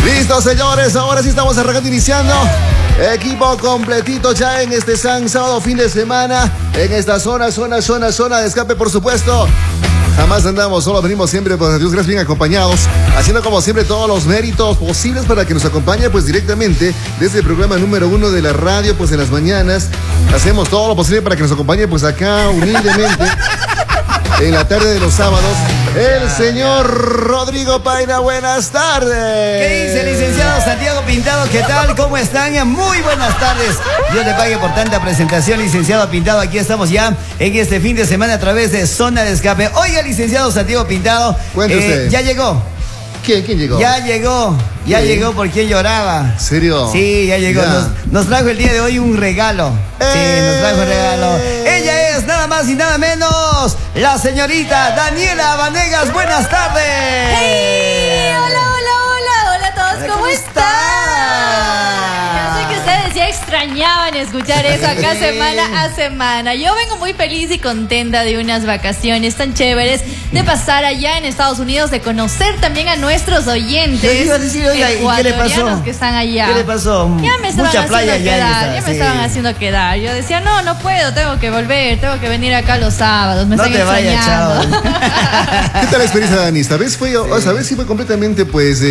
Listo, señores, ahora sí estamos arrancando, iniciando. Equipo completito ya en este sábado, fin de semana. En esta zona de escape, por supuesto. Jamás andamos, solo venimos siempre, pues Dios gracias, bien acompañados, haciendo como siempre todos los méritos posibles para que nos acompañe pues directamente desde el programa número 1 de la radio, pues en las mañanas. Hacemos todo lo posible para que nos acompañe pues acá humildemente. En la tarde de los sábados, el señor Rodrigo Paina, buenas tardes. ¿Qué dice el licenciado Santiago Pintado? ¿Qué tal? ¿Cómo están? Muy buenas tardes. Dios le pague por tanta presentación, licenciado Pintado. Aquí estamos ya en este fin de semana a través de Zona de Escape. Oiga, licenciado Santiago Pintado, ¿ya llegó? ¿Quién llegó? Ya llegó por quien lloraba. ¿En serio? Sí, ya llegó. Nos trajo el día de hoy un regalo. Sí, nos trajo un regalo. Ella es nada más y nada menos la señorita Daniela Vanegas. Buenas tardes. ¡Hey! Hola a todos. ¿Cómo están? Yo sé que ustedes ya extrañaban escuchar eso acá semana a semana. Yo vengo muy feliz y contenta de unas vacaciones tan chéveres, de pasar allá en Estados Unidos, de conocer también a nuestros oyentes. Yo decir, oiga, ¿y qué le pasó? Que están allá. ¿Qué le pasó? Ya me estaban Mucha playa haciendo quedar, ya me estaban haciendo quedar. Yo decía, no puedo, tengo que volver, tengo que venir acá los sábados. Me están extrañando. ¿Qué tal la experiencia, Dani? Esta vez sí fue completamente, pues...